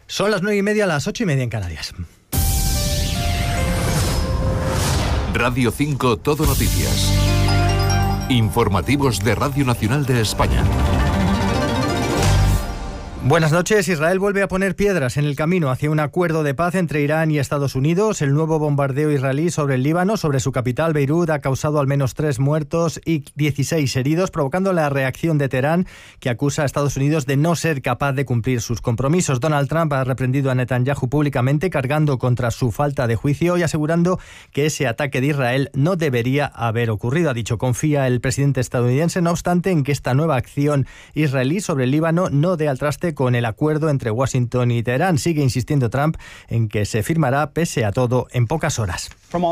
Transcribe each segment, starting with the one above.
Son las 9:30, las 8:30 en Canarias. Radio 5 Todo Noticias. Informativos de Radio Nacional de España. Buenas noches. Israel vuelve a poner piedras en el camino hacia un acuerdo de paz entre Irán y Estados Unidos. El nuevo bombardeo israelí sobre el Líbano, sobre su capital, Beirut, ha causado al menos 3 muertos y 16 heridos, provocando la reacción de Teherán, que acusa a Estados Unidos de no ser capaz de cumplir sus compromisos. Donald Trump ha reprendido a Netanyahu públicamente, cargando contra su falta de juicio y asegurando que ese ataque de Israel no debería haber ocurrido. Ha dicho, confía el presidente estadounidense, no obstante, en que esta nueva acción israelí sobre el Líbano no dé al traste con el acuerdo entre Washington y Teherán. Sigue insistiendo Trump en que se firmará, pese a todo, en pocas horas.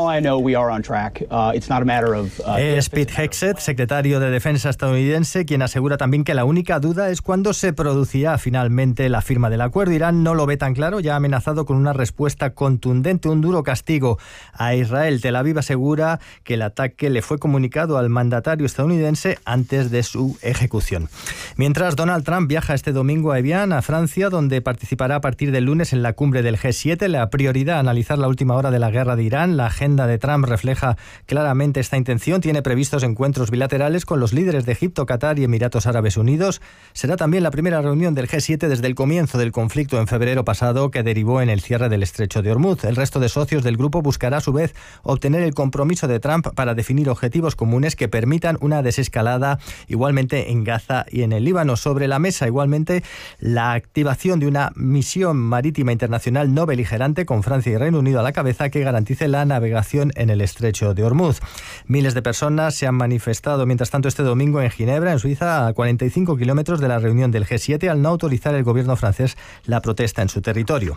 Es Pete Hegseth, secretario de Defensa estadounidense, quien asegura también que la única duda es cuándo se producirá finalmente la firma del acuerdo. Irán no lo ve tan claro, ya ha amenazado con una respuesta contundente, un duro castigo a Israel. Tel Aviv asegura que el ataque le fue comunicado al mandatario estadounidense antes de su ejecución. Mientras, Donald Trump viaja este domingo a Evian, a Francia, donde participará a partir del lunes en la cumbre del G7. La prioridad, analizar la última hora de la guerra de Irán. La agenda de Trump refleja claramente esta intención. Tiene previstos encuentros bilaterales con los líderes de Egipto, Qatar y Emiratos Árabes Unidos. Será también la primera reunión del G7 desde el comienzo del conflicto en febrero pasado, que derivó en el cierre del estrecho de Hormuz. El resto de socios del grupo buscará a su vez obtener el compromiso de Trump para definir objetivos comunes que permitan una desescalada, igualmente en Gaza y en el Líbano. Sobre la mesa, igualmente, la activación de una misión marítima internacional no beligerante, con Francia y Reino Unido a la cabeza, que garantice la navegación en el estrecho de Hormuz. Miles de personas se han manifestado, mientras tanto, este domingo en Ginebra, en Suiza, a 45 kilómetros de la reunión del G7, al no autorizar el gobierno francés la protesta en su territorio.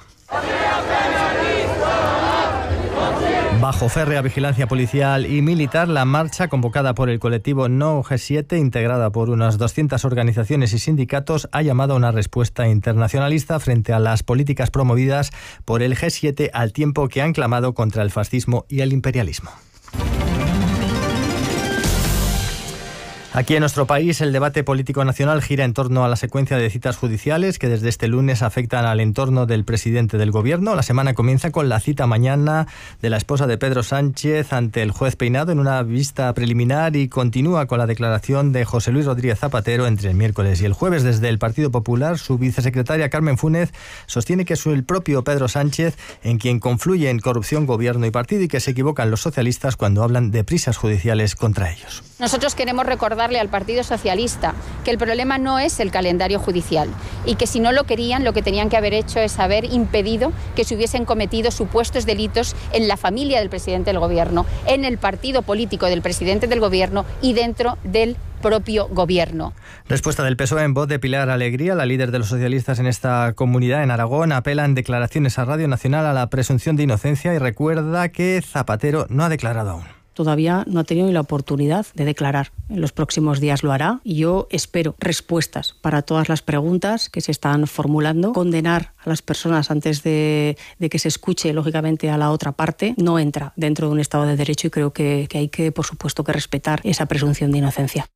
Bajo férrea vigilancia policial y militar, la marcha convocada por el colectivo No G7, integrada por unas 200 organizaciones y sindicatos, ha llamado a una respuesta internacionalista frente a las políticas promovidas por el G7, al tiempo que han clamado contra el fascismo y el imperialismo. Aquí en nuestro país, el debate político nacional gira en torno a la secuencia de citas judiciales que desde este lunes afectan al entorno del presidente del gobierno. La semana comienza con la cita mañana de la esposa de Pedro Sánchez ante el juez Peinado en una vista preliminar, y continúa con la declaración de José Luis Rodríguez Zapatero entre el miércoles y el jueves. Desde el Partido Popular, su vicesecretaria Carmen Fúnez sostiene que es el propio Pedro Sánchez en quien confluye en corrupción gobierno y partido, y que se equivocan los socialistas cuando hablan de prisas judiciales contra ellos. Nosotros queremos recordarle al Partido Socialista que el problema no es el calendario judicial, y que si no lo querían, lo que tenían que haber hecho es haber impedido que se hubiesen cometido supuestos delitos en la familia del presidente del gobierno, en el partido político del presidente del gobierno y dentro del propio gobierno. Respuesta del PSOE en voz de Pilar Alegría, la líder de los socialistas en esta comunidad, en Aragón. Apela en declaraciones a Radio Nacional a la presunción de inocencia y recuerda que Zapatero no ha declarado aún. Todavía no ha tenido ni la oportunidad de declarar. En los próximos días lo hará, y yo espero respuestas para todas las preguntas que se están formulando. Condenar a las personas antes de que se escuche, lógicamente, a la otra parte no entra dentro de un Estado de Derecho, y creo que hay que, por supuesto, que respetar esa presunción de inocencia.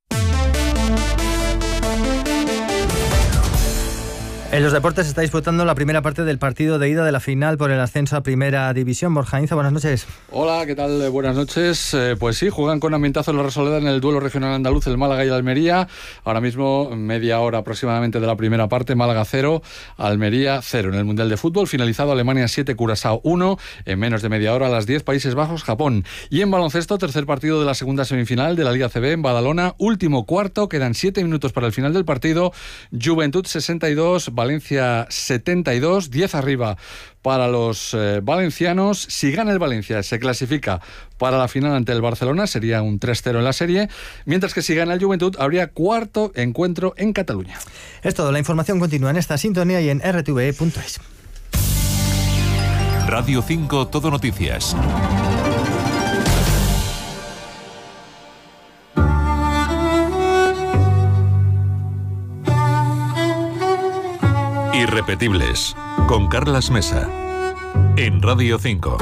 En los deportes se está disputando la primera parte del partido de ida de la final por el ascenso a Primera División. Borja Inza, buenas noches. Hola, ¿qué tal? Buenas noches. Pues sí, juegan con ambientazo en la Rosaleda en el duelo regional andaluz el Málaga y el Almería. Ahora mismo, media hora aproximadamente de la primera parte, Málaga 0, Almería 0. En el Mundial de Fútbol, finalizado Alemania 7, Curazao 1. En menos de media hora, a las 10, Países Bajos, Japón. Y en baloncesto, tercer partido de la segunda semifinal de la Liga CB en Badalona. Último cuarto, quedan 7 minutos para el final del partido. Juventud 62, Valencia 72, 10 arriba para los valencianos. Si gana el Valencia, se clasifica para la final ante el Barcelona, sería un 3-0 en la serie, mientras que si gana el Juventud, habría cuarto encuentro en Cataluña. Es todo, la información continúa en esta sintonía y en rtve.es. Radio 5 Todo Noticias. Irrepetibles, con Carlas Mesa, en Radio 5.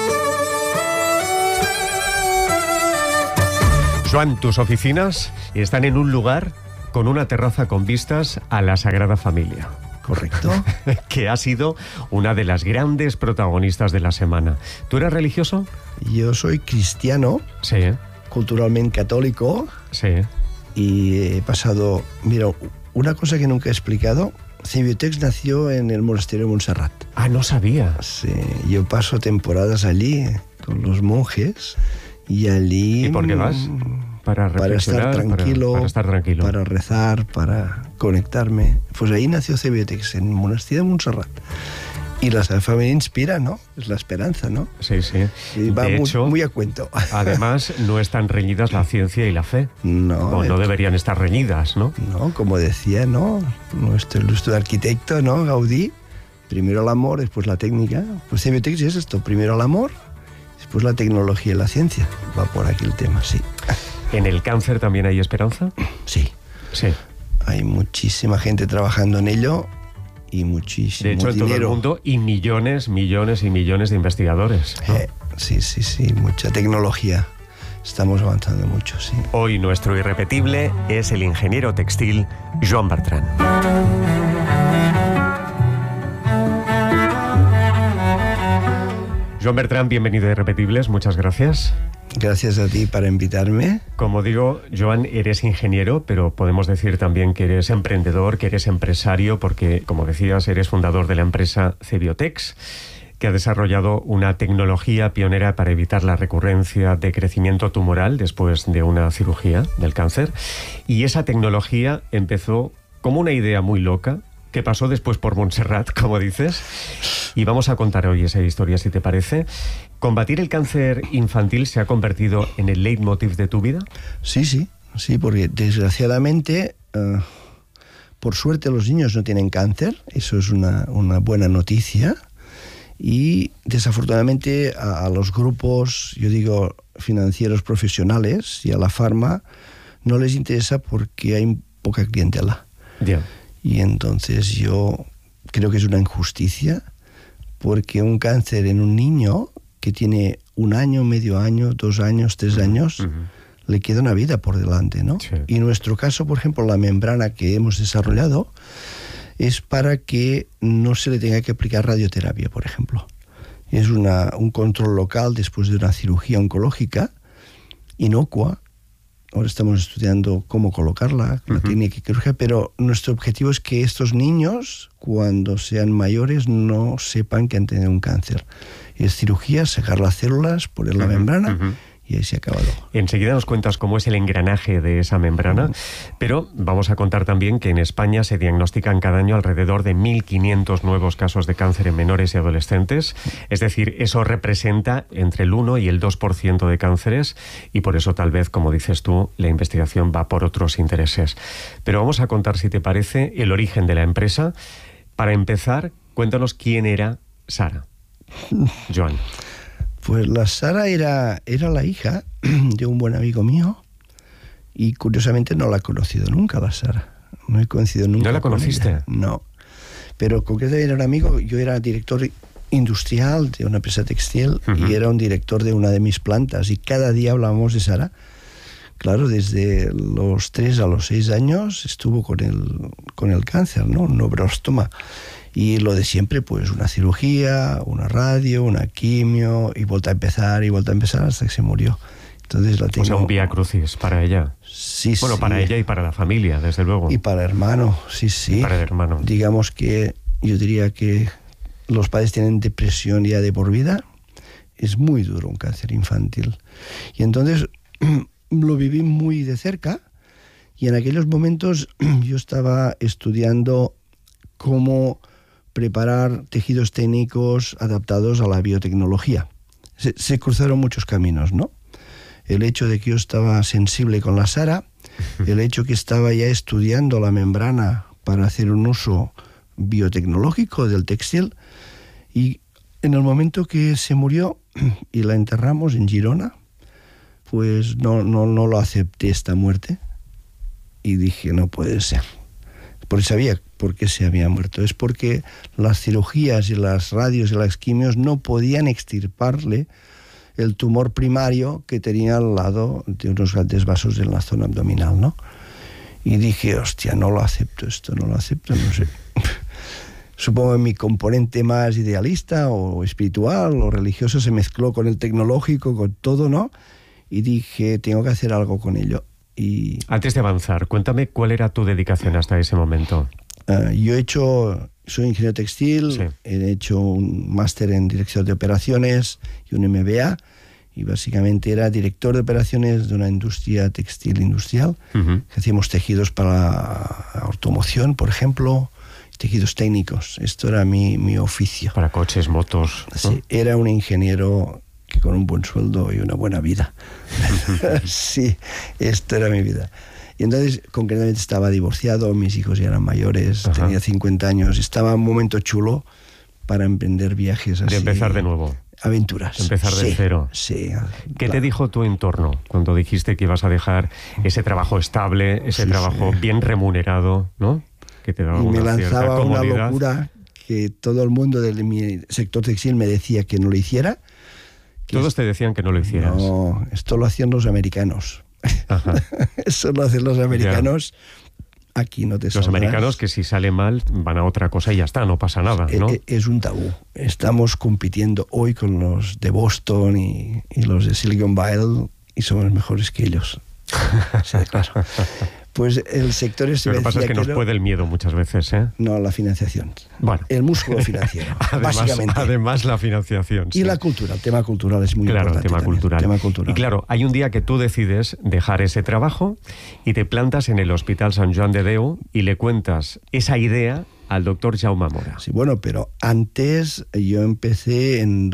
Joan, tus oficinas están en un lugar con una terraza con vistas a la Sagrada Familia. Correcto. Que ha sido una de las grandes protagonistas de la semana. ¿Tú eres religioso? Yo soy cristiano, Sí, culturalmente católico, sí. y he pasado... Mira, una cosa que nunca he explicado, Cebiotex nació en el monasterio de Montserrat. Ah, no sabía. Sí, yo paso temporadas allí con los monjes y allí... ¿Y por qué vas? Para reflexionar, estar tranquilo, para estar tranquilo. para rezar, para conectarme. Pues ahí nació Cebiotex, en el monasterio de Montserrat. Y la familia inspira, ¿no? Es la esperanza, ¿no? Sí, sí. Y va De hecho, muy a cuento. además, no están reñidas la ciencia y la fe. No, O no deberían estar reñidas, ¿no? no, como decía, ¿no? Nuestro ilustre arquitecto, ¿no? Gaudí, primero el amor, después la técnica. Pues Cebiotex es esto, primero el amor, después la tecnología y la ciencia. Va por aquí el tema, sí. ¿En el cáncer también hay esperanza? Sí, Sí. hay muchísima gente trabajando en ello y muchísimo De hecho, en dinero. todo el mundo, y millones, millones y millones de investigadores, ¿no? Sí, mucha tecnología. Estamos avanzando mucho, sí. Hoy nuestro irrepetible es el ingeniero textil Joan Bertran. Joan Bertran, bienvenido a Irrepetibles, muchas gracias. Gracias a ti para invitarme. Como digo, Joan, eres ingeniero, pero podemos decir también que eres emprendedor, que eres empresario, porque, como decías, eres fundador de la empresa Cebiotex, que ha desarrollado una tecnología pionera para evitar la recurrencia de crecimiento tumoral después de una cirugía del cáncer. Y esa tecnología empezó como una idea muy loca, que pasó después por Montserrat, como dices, y vamos a contar hoy esa historia, si te parece. ¿Combatir el cáncer infantil se ha convertido en el leitmotiv de tu vida? Sí, porque desgraciadamente, por suerte los niños no tienen cáncer, eso es una buena noticia, y desafortunadamente a los grupos, yo digo, financieros profesionales y a la farma no les interesa porque hay poca clientela. Ya. Y entonces yo creo que es una injusticia, porque un cáncer en un niño que tiene 1 año, medio año, 2 años, 3 años, le queda una vida por delante, ¿no? Sí. Y en nuestro caso, por ejemplo, la membrana que hemos desarrollado es para que no se le tenga que aplicar radioterapia, por ejemplo. Es un control local después de una cirugía oncológica inocua. Ahora estamos estudiando cómo colocarla, la técnica quirúrgica, pero nuestro objetivo es que estos niños, cuando sean mayores, no sepan que han tenido un cáncer. Es cirugía, sacar las células, poner la membrana y ahí se acaba todo. Enseguida nos cuentas cómo es el engranaje de esa membrana, pero vamos a contar también que en España se diagnostican cada año alrededor de 1.500 nuevos casos de cáncer en menores y adolescentes. Es decir, eso representa entre el 1 y el 2% de cánceres, y por eso tal vez, como dices tú, la investigación va por otros intereses. Pero vamos a contar, si te parece, el origen de la empresa. Para empezar, cuéntanos quién era Sara. Joan. Pues la Sara era la hija de un buen amigo mío, y curiosamente no la he conocido nunca, la Sara. No he conocido nunca. ¿No la con conociste? ella. No. Pero concretamente era un amigo. Yo era director industrial de una empresa textil y era un director de una de mis plantas, y cada día hablábamos de Sara. Claro, desde los 3 a los 6 años estuvo con el cáncer, ¿no? Un neuroblastoma. Y lo de siempre, pues una cirugía, una radio, una quimio, y vuelta a empezar hasta que se murió. Entonces la tengo... O sea, un vía crucis para ella. Sí, bueno, para ella y para la familia, desde luego. Y para el hermano, sí. Para el hermano. Digamos que yo diría que los padres tienen depresión ya de por vida. Es muy duro un cáncer infantil. Y entonces lo viví muy de cerca, y en aquellos momentos yo estaba estudiando cómo preparar tejidos técnicos adaptados a la biotecnología. Se cruzaron muchos caminos, ¿no? El hecho de que yo estaba sensible con la Sara, el hecho que estaba ya estudiando la membrana para hacer un uso biotecnológico del textil, y en el momento que se murió y la enterramos en Girona, pues no lo acepté, esta muerte, y dije, no puede ser. Porque sabía por qué se había muerto. Es porque las cirugías y las radios y las quimios no podían extirparle el tumor primario que tenía al lado de unos grandes vasos en la zona abdominal, ¿no? Y dije, hostia, no lo acepto, no sé. supongo que mi componente más idealista o espiritual o religioso se mezcló con el tecnológico, con todo, ¿no? Y dije, tengo que hacer algo con ello. Y antes de avanzar, cuéntame cuál era tu dedicación hasta ese momento. Soy ingeniero textil, sí. He hecho un máster en dirección de operaciones y un MBA, y básicamente era director de operaciones de una industria textil industrial, que hacíamos tejidos para automoción, por ejemplo, tejidos técnicos. Esto era mi oficio. Para coches, motos, ¿no? Sí, era un ingeniero que con un buen sueldo y una buena vida. Sí, esto era mi vida. Y entonces, concretamente, estaba divorciado, mis hijos ya eran mayores, tenía 50 años, estaba en un momento chulo para emprender viajes así. De empezar de nuevo. Aventuras. Empezar de cero. Sí. ¿Qué te dijo tu entorno cuando dijiste que ibas a dejar ese trabajo estable, ese trabajo bien remunerado, ¿no? Que te daba y me una cierta lanzaba una comodidad. locura que todo el mundo de mi sector textil me decía que no lo hiciera. Todos te decían que no lo hicieras. No, esto lo hacían los americanos. Eso lo hacen los americanos. Ya. Aquí no te Los saldrás. americanos que si sale mal van a otra cosa y ya está, no pasa nada, ¿no? Es un tabú. Estamos compitiendo hoy con los de Boston y los de Silicon Valley y somos mejores que ellos. Sí, claro. Pues el sector Lo que pasa es que nos puede el miedo muchas veces, ¿eh? No, la financiación. Bueno. El músculo financiero, básicamente. Además la financiación. Y la cultura, el tema cultural es muy importante. Claro, el tema cultural. Y claro, hay un día que tú decides dejar ese trabajo y te plantas en el Hospital Sant Joan de Déu y le cuentas esa idea al doctor Jaume Mora. Sí, bueno, pero antes yo empecé en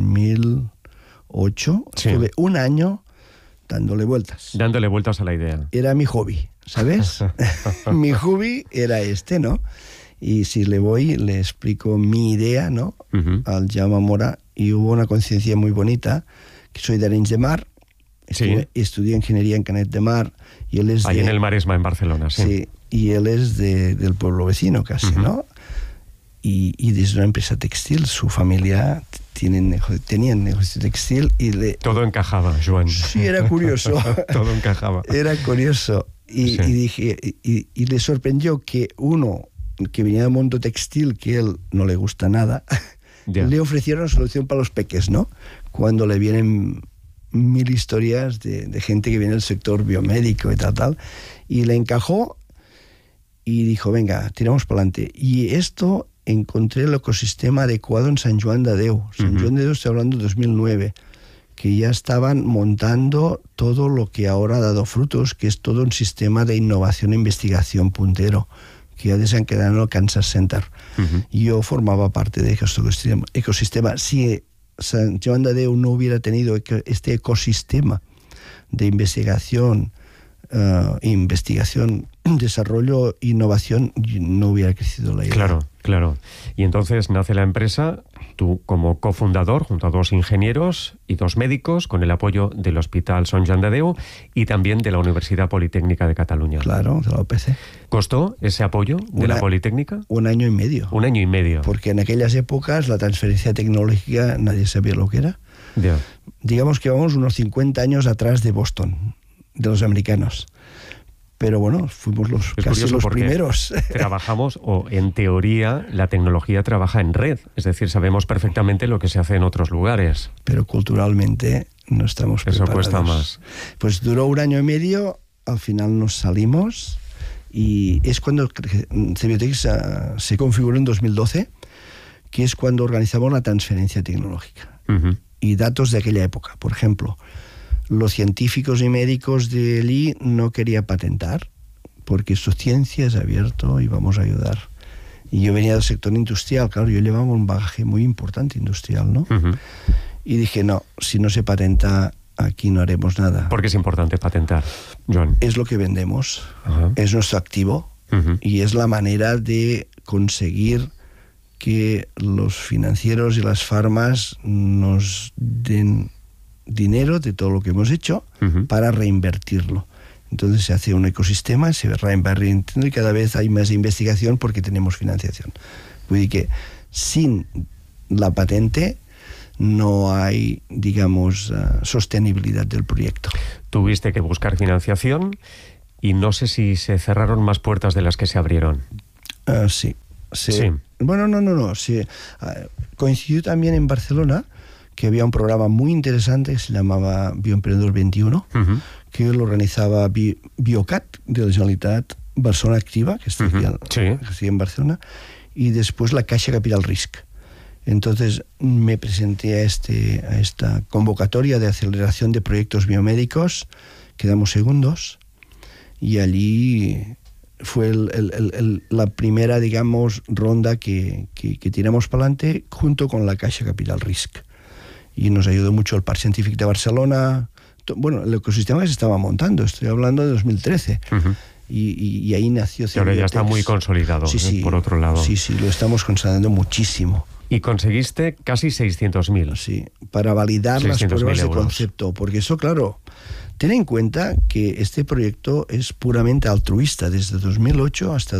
2008, estuve un año dándole vueltas. Dándole vueltas a la idea. Era mi hobby, ¿sabes? Mi hobby era ¿no? Y si le explico mi idea, ¿no? Al Jaume Mora, y hubo una coincidencia muy bonita, que soy de Arenys de Mar, estudié ingeniería en Canet de Mar, y él es ahí en el Maresma, en Barcelona, sí. Sí, y él es del pueblo vecino casi, ¿no? Y desde una empresa textil, su familia tenían negocio textil y todo encajaba, Joan. Sí, era curioso. Todo encajaba. Era curioso. Y dije, y le sorprendió que uno que venía del mundo textil, que él no le gusta nada, le ofrecieron una solución para los peques, ¿no? Cuando le vienen 1000 historias de gente que viene del sector biomédico y tal, y le encajó y dijo, venga, tiramos para adelante. Y esto encontré el ecosistema adecuado en Sant Joan de Déu. Sant Joan de Déu, estoy hablando de 2009, que ya estaban montando todo lo que ahora ha dado frutos, que es todo un sistema de innovación e investigación puntero, que ya se han quedado en el Kansas Center. Yo formaba parte de este ecosistema. Si Sant Joan de Déu no hubiera tenido este ecosistema de investigación, desarrollo, innovación, no hubiera crecido la idea. Claro. Y entonces nace la empresa, tú como cofundador, junto a 2 ingenieros y 2 médicos, con el apoyo del Hospital Sant Joan de Déu y también de la Universidad Politécnica de Cataluña. Claro, de la UPC. ¿Costó ese apoyo de la Politécnica? 1 año y medio. 1 año y medio. Porque en aquellas épocas la transferencia tecnológica nadie sabía lo que era. Yeah. Digamos que vamos unos 50 años atrás de Boston, de los americanos. Pero bueno, fuimos casi los primeros. Trabajamos, o en teoría, la tecnología trabaja en red. Es decir, sabemos perfectamente lo que se hace en otros lugares. Pero culturalmente no estamos preparados. Eso cuesta más. Pues duró 1 año y medio, al final nos salimos, y es cuando Cebiotex se configuró en 2012, que es cuando organizamos la transferencia tecnológica. Y datos de aquella época, por ejemplo, los científicos y médicos de allí no querían patentar, porque su ciencia es abierto y vamos a ayudar. Y yo venía del sector industrial, claro, yo llevaba un bagaje muy importante industrial, ¿no? Y dije, no, si no se patenta, aquí no haremos nada. ¿Por qué es importante patentar, Joan? Es lo que vendemos, es nuestro activo, y es la manera de conseguir que los financieros y las farmas nos den dinero de todo lo que hemos hecho para reinvertirlo. Entonces se hace un ecosistema, se reinvierte y cada vez hay más investigación porque tenemos financiación. Vull dir que sin la patente no hay, digamos, sostenibilidad del proyecto. Tuviste que buscar financiación y no sé si se cerraron más puertas de las que se abrieron. Sí. Sí. Bueno, no. Coincidió también en Barcelona, que había un programa muy interesante que se llamaba Bioemprendedor 21, que lo organizaba Biocat de la Generalitat Barcelona Activa, que está aquí en Barcelona, y después la Caixa Capital Risk. Entonces me presenté a esta convocatoria de aceleración de proyectos biomédicos, quedamos segundos, y allí fue la primera, digamos, ronda que tiramos para adelante junto con la Caixa Capital Risk. Y nos ayudó mucho el Parc Científic de Barcelona. Bueno, el ecosistema que se estaba montando, estoy hablando de 2013. Y ahí nació Cebiotex. Ahora ya está muy consolidado, sí, por otro lado. Sí, lo estamos consolidando muchísimo. Y conseguiste casi 600.000. Sí, para validar las pruebas de concepto. Porque eso, claro, ten en cuenta que este proyecto es puramente altruista, desde 2008 hasta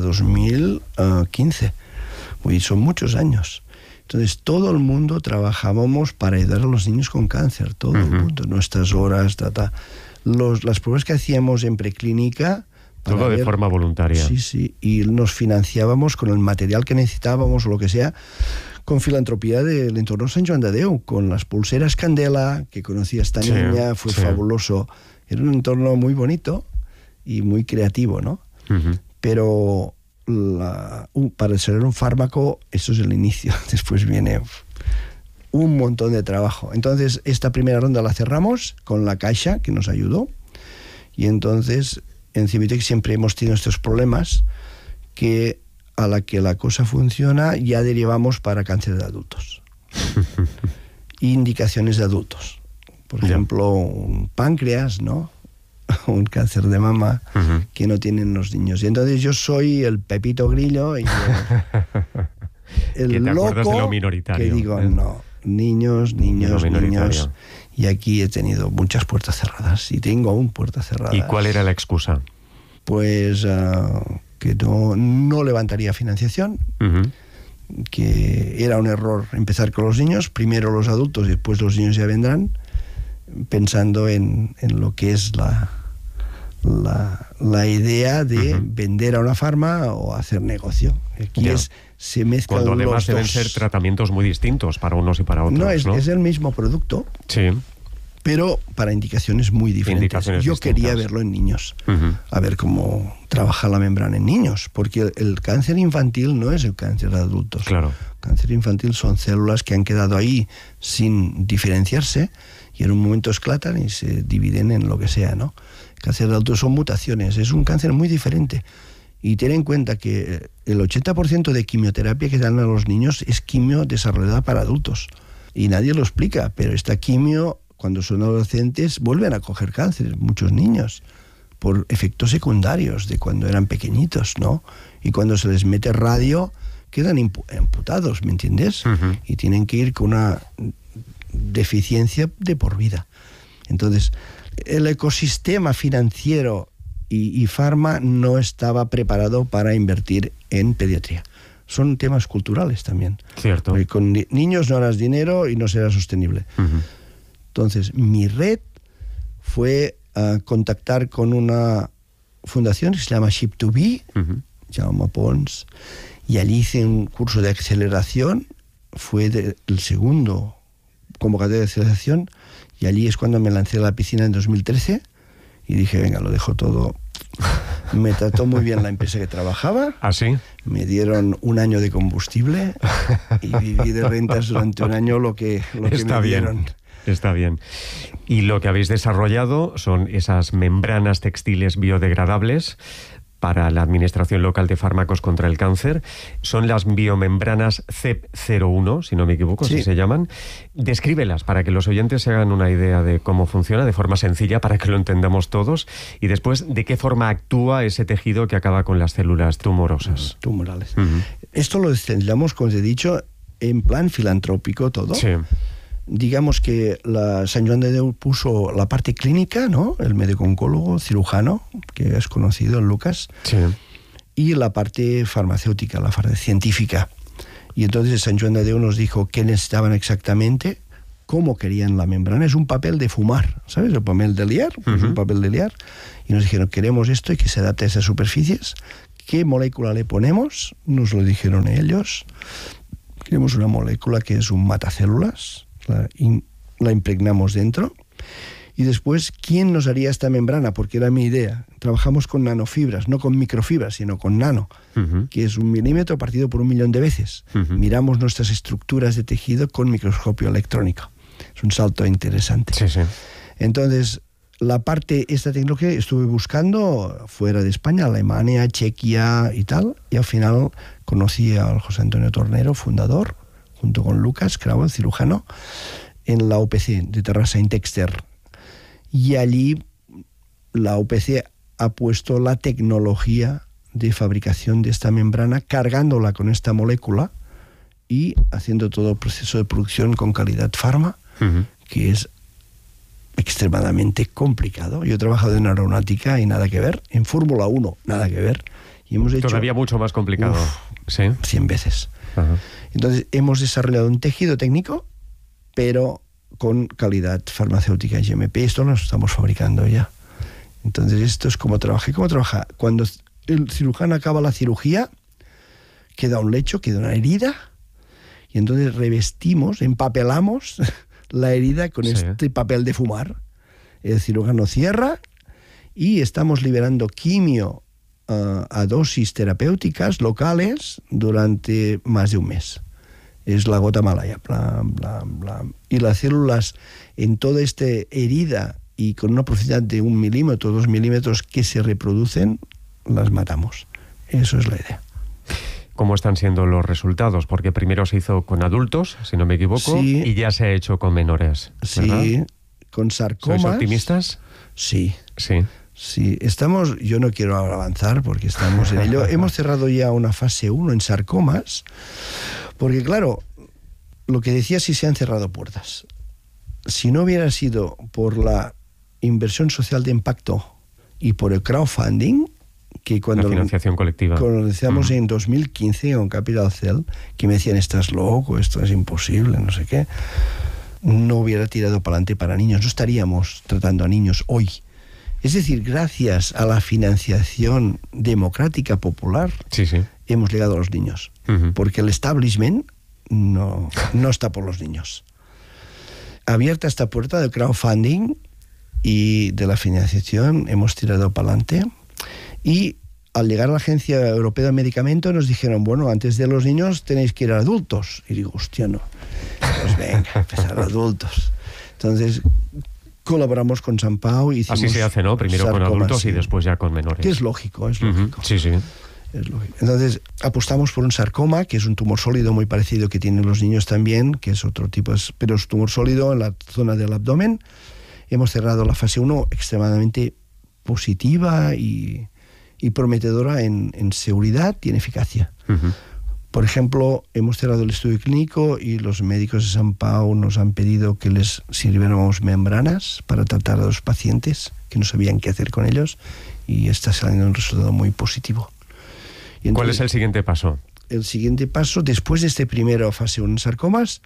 2015. Y son muchos años. Entonces, todo el mundo trabajábamos para ayudar a los niños con cáncer, todo el mundo, nuestras horas, las pruebas que hacíamos en preclínica. Todo de forma voluntaria. Sí, y nos financiábamos con el material que necesitábamos o lo que sea, con filantropía del entorno Sant Joan de Déu, con las pulseras Candela, que conocí a esta niña, fue fabuloso. Era un entorno muy bonito y muy creativo, ¿no? Pero para ser un fármaco, eso es el inicio. Después viene un montón de trabajo. Entonces, esta primera ronda la cerramos con la Caixa, que nos ayudó. Y entonces, en Cebiotex siempre hemos tenido estos problemas que a la que la cosa funciona ya derivamos para cáncer de adultos. Indicaciones de adultos. Por ejemplo, un páncreas, ¿no? Un cáncer de mama que no tienen los niños. Y entonces yo soy el Pepito Grillo y el que te loco de lo minoritario, que digo, no, niños. Y aquí he tenido muchas puertas cerradas y tengo aún puertas cerradas. ¿Y cuál era la excusa? Pues que no levantaría financiación, que era un error empezar con los niños, primero los adultos y después los niños ya vendrán, pensando en lo que es la idea de vender a una farma o hacer negocio. Aquí se mezclan cuando además los deben dos. ser tratamientos muy distintos para unos y para otros. No, es el mismo producto, pero para indicaciones muy diferentes. Yo quería verlo en niños, a ver cómo trabaja la membrana en niños, porque el cáncer infantil no es el cáncer de adultos. Claro. El cáncer infantil son células que han quedado ahí sin diferenciarse y en un momento esclatan y se dividen en lo que sea, ¿no? El cáncer de adultos son mutaciones, es un cáncer muy diferente. Y ten en cuenta que el 80% de quimioterapia que dan a los niños es quimio desarrollada para adultos. Y nadie lo explica, pero esta quimio, cuando son adolescentes, vuelven a coger cáncer, muchos niños, por efectos secundarios de cuando eran pequeñitos, ¿no? Y cuando se les mete radio, quedan amputados, ¿me entiendes? Y tienen que ir con una deficiencia de por vida. Entonces, el ecosistema financiero y farma no estaba preparado para invertir en pediatría. Son temas culturales también. Cierto. Porque con niños no harás dinero y no será sostenible. Entonces, mi red fue contactar con una fundación que se llama Ship2Be, Jaume Pons, y allí hice un curso de aceleración, fue el segundo convocatoria de aceleración, y allí es cuando me lancé a la piscina en 2013, y dije, venga, lo dejo todo. Me trató muy bien la empresa que trabajaba. ¿Ah, sí? Me dieron un año de combustible y viví de rentas durante un año lo que me dieron. Está bien. Y lo que habéis desarrollado son esas membranas textiles biodegradables para la Administración Local de Fármacos contra el Cáncer. Son las biomembranas CEP01, si no me equivoco, así se llaman. Descríbelas para que los oyentes se hagan una idea de cómo funciona, de forma sencilla, para que lo entendamos todos. Y después, ¿de qué forma actúa ese tejido que acaba con las células tumorosas? Tumorales. Esto lo desarrollamos, como os he dicho, en plan filantrópico todo. Sí. Digamos que la Sant Joan de Déu puso la parte clínica, ¿no? El médico oncólogo, cirujano, que es conocido, el Lucas, y la parte farmacéutica, la parte científica. Y entonces Sant Joan de Déu nos dijo qué necesitaban exactamente, cómo querían la membrana. Es un papel de fumar, ¿sabes? El papel de liar, pues un papel de liar. Y nos dijeron, queremos esto y que se adapte a esas superficies, ¿Qué molécula le ponemos? Nos lo dijeron ellos. Queremos una molécula que es un matacélulas, la impregnamos dentro. Y después, ¿quién nos haría esta membrana? Porque era mi idea. Trabajamos con nanofibras, no con microfibras, sino con nano, que es 1 milímetro partido por 1.000.000 de veces. Miramos nuestras estructuras de tejido con microscopio electrónico. Es un salto interesante. Sí, sí. Entonces, esta tecnología estuve buscando fuera de España, Alemania, Chequia y tal, y al final conocí al José Antonio Tornero, fundador, junto con Lucas Cravo, el cirujano, en la UPC de Terrassa Intexter. Y allí la UPC ha puesto la tecnología de fabricación de esta membrana, cargándola con esta molécula y haciendo todo el proceso de producción con calidad farma, que es extremadamente complicado. Yo he trabajado en aeronáutica y nada que ver, en Fórmula 1 nada que ver. Y hemos hecho todavía mucho más complicado. ¿Sí? 100 veces. Entonces hemos desarrollado un tejido técnico, pero con calidad farmacéutica GMP. Esto lo estamos fabricando ya. Entonces esto es como trabaja. ¿Cómo trabaja? Cuando el cirujano acaba la cirugía, queda un lecho, queda una herida, y entonces revestimos, empapelamos la herida con este papel de fumar. El cirujano cierra y estamos liberando quimio a dosis terapéuticas locales durante más de un mes. Es la gota malaya. Bla, bla, bla. Y las células en toda esta herida y con una profundidad de 1 milímetro, 2 milímetros que se reproducen, las matamos. Eso es la idea. ¿Cómo están siendo los resultados? Porque primero se hizo con adultos, si no me equivoco, y ya se ha hecho con menores, ¿verdad? Sí, con sarcomas. ¿Sois optimistas? Sí. Sí, estamos, yo no quiero ahora avanzar porque estamos en ello. Hemos cerrado ya una fase 1 en sarcomas, porque claro, lo que decía, si se han cerrado puertas. Si no hubiera sido por la inversión social de impacto y por el crowdfunding, que cuando la financiación colectiva. Cuando lo decíamos en 2015 con Capital Cell, que me decían, estás loco, esto es imposible, no sé qué, no hubiera tirado para adelante para niños, no estaríamos tratando a niños hoy. Es decir, gracias a la financiación democrática popular, hemos llegado a los niños. Porque el establishment no está por los niños. Abierta esta puerta del crowdfunding y de la financiación, hemos tirado para adelante. Y al llegar a la Agencia Europea del Medicamento nos dijeron, bueno, antes de los niños tenéis que ir a adultos. Y digo, hostia, no. Pues venga, empezar a adultos. Entonces colaboramos con Sant Pau y hicimos... Así se hace, ¿no? Primero con adultos y después ya con menores. Que es lógico, es lógico. Sí. Es lógico. Entonces apostamos por un sarcoma, que es un tumor sólido muy parecido que tienen los niños también, que es otro tipo, pero es tumor sólido en la zona del abdomen. Hemos cerrado la fase 1 extremadamente positiva y prometedora en seguridad y en eficacia. Por ejemplo, hemos cerrado el estudio clínico y los médicos de Sant Pau nos han pedido que les sirviéramos membranas para tratar a los pacientes que no sabían qué hacer con ellos, y está saliendo un resultado muy positivo. Y entonces, ¿cuál es el siguiente paso? El siguiente paso, después de este primero fase 1 en sarcomas,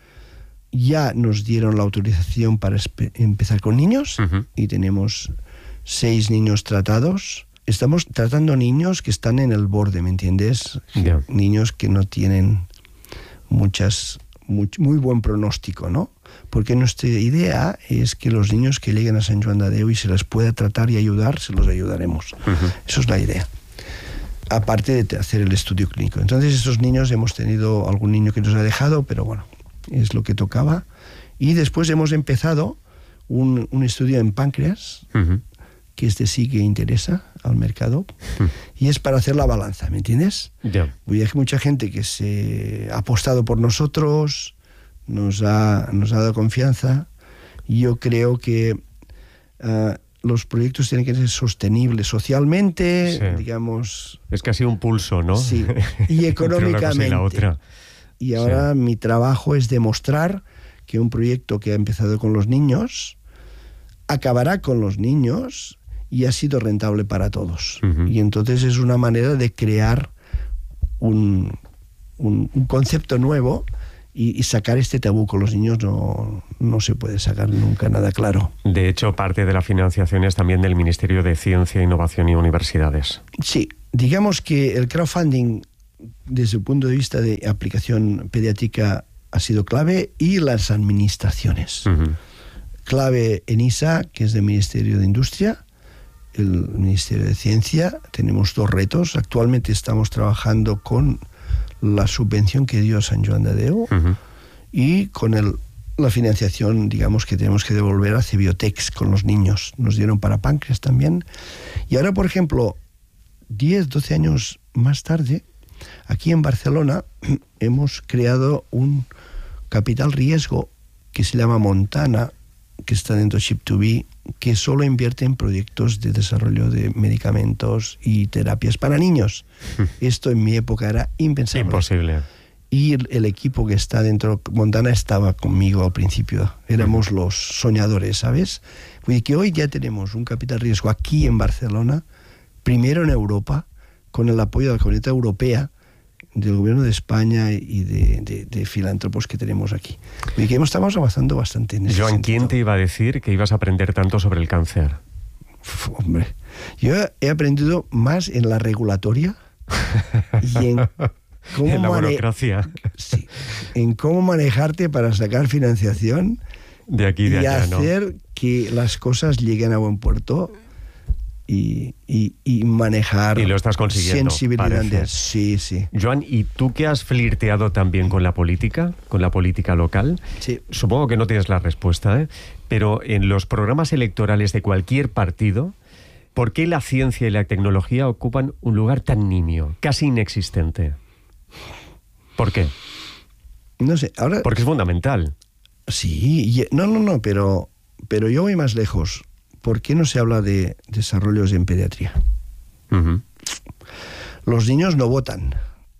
ya nos dieron la autorización para empezar con niños, y tenemos 6 niños tratados. Estamos tratando niños que están en el borde, ¿me entiendes? Yeah. Niños que no tienen muy buen pronóstico, ¿no? Porque nuestra idea es que los niños que lleguen a Sant Joan de Déu y se les pueda tratar y ayudar, se los ayudaremos. Eso es la idea. Aparte de hacer el estudio clínico. Entonces, estos niños, hemos tenido algún niño que nos ha dejado, pero bueno, es lo que tocaba. Y después hemos empezado un estudio en páncreas, que sí que interesa al mercado, y es para hacer la balanza, ¿me entiendes? Hay mucha gente que se ha apostado por nosotros, nos ha dado confianza, y yo creo que los proyectos tienen que ser sostenibles socialmente, digamos... Es casi un pulso, ¿no? Sí, y económicamente. Entre una cosa y la otra. Y ahora mi trabajo es demostrar que un proyecto que ha empezado con los niños acabará con los niños y ha sido rentable para todos. Y entonces es una manera de crear un concepto nuevo y sacar este tabú con los niños no se puede sacar nunca nada claro. De hecho, parte de la financiación es también del Ministerio de Ciencia, Innovación y Universidades. Sí, digamos que el crowdfunding, desde el punto de vista de aplicación pediátrica, ha sido clave, y las administraciones. Uh-huh. Clave ENISA, que es del Ministerio de Industria, el Ministerio de Ciencia. Tenemos 2 retos. Actualmente estamos trabajando con la subvención que dio Sant Joan de Déu, uh-huh, y con la financiación, digamos, que tenemos que devolver a Cebiotex con los niños. Nos dieron para páncreas también. Y ahora, por ejemplo, 10, 12 años más tarde, aquí en Barcelona hemos creado un capital riesgo que se llama Montana, que está dentro de Ship2B, que solo invierte en proyectos de desarrollo de medicamentos y terapias para niños. Esto en mi época era impensable. Imposible. Y el equipo que está dentro de Montana estaba conmigo al principio. Éramos los soñadores, ¿sabes? Y que hoy ya tenemos un capital riesgo aquí en Barcelona, primero en Europa, con el apoyo de la Comunidad Europea, del Gobierno de España y de filántropos que tenemos aquí. Y que estamos avanzando bastante en ese Joan, sentido. ¿quién te iba a decir que ibas a aprender tanto sobre el cáncer? Hombre, yo he aprendido más en la regulatoria y en cómo en la burocracia. Sí, en cómo manejarte para sacar financiación de aquí y de allá, hacer que las cosas lleguen a buen puerto. Y manejar, y lo estás consiguiendo, sensibilidad. Sí. Joan, ¿y tú que has flirteado también con la política local? Sí. Supongo que no tienes la respuesta, ¿eh? Pero en los programas electorales de cualquier partido, ¿por qué la ciencia y la tecnología ocupan un lugar tan nimio, casi inexistente? ¿Por qué? No sé, ahora... Porque es fundamental. Sí, no, pero yo voy más lejos. ¿Por qué no se habla de desarrollos en pediatría? Uh-huh. Los niños no votan.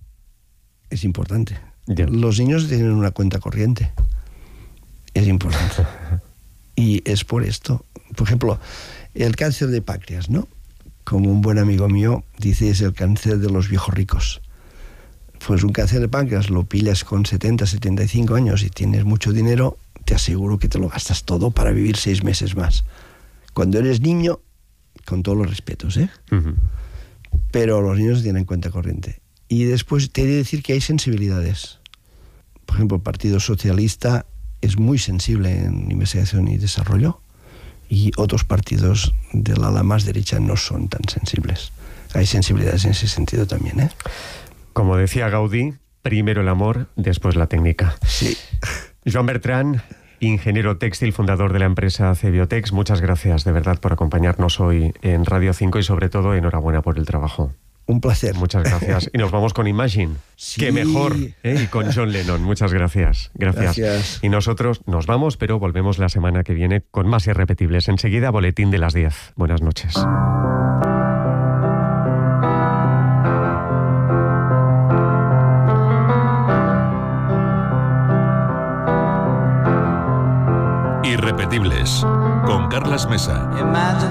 Es importante. Yeah. Los niños tienen una cuenta corriente. Es importante. Y es por esto. Por ejemplo, el cáncer de páncreas, ¿no? Como un buen amigo mío dice, es el cáncer de los viejos ricos. Pues un cáncer de páncreas lo pillas con 70, 75 años y tienes mucho dinero, te aseguro que te lo gastas todo para vivir 6 meses más. Cuando eres niño, con todos los respetos, ¿eh? Uh-huh. Pero los niños tienen cuenta corriente. Y después te he de decir que hay sensibilidades. Por ejemplo, el Partido Socialista es muy sensible en investigación y desarrollo, y otros partidos del ala más derecha no son tan sensibles. Hay sensibilidades en ese sentido también, ¿eh? Como decía Gaudí, primero el amor, después la técnica. Sí. Joan Bertran, ingeniero textil, fundador de la empresa Cebiotex, muchas gracias de verdad por acompañarnos hoy en Radio 5 y sobre todo enhorabuena por el trabajo. Un placer. Muchas gracias. Y nos vamos con Imagine. Sí. ¡Qué mejor! Y con John Lennon. Muchas gracias. Gracias. Y nosotros nos vamos, pero volvemos la semana que viene con más irrepetibles. Enseguida, boletín de las 10. Buenas noches. Irrepetibles, con Carlas Mesa.